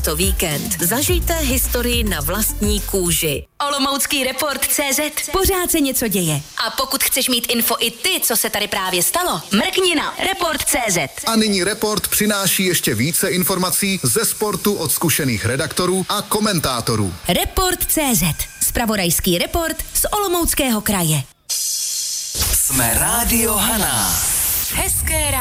tento víkend. Zažijte historii na vlastní kůži. Olomoucký report.cz. Pořád se něco děje. A pokud chceš mít info i ty, co se tady právě stalo, mrkni na report.cz. A nyní Report přináší ještě více informací ze sportu od zkušených redaktorů a komentátorů. Report.cz. Zpravodajský report z Olomouckého kraje. Jsme Rádio Hana. Hezké ráno.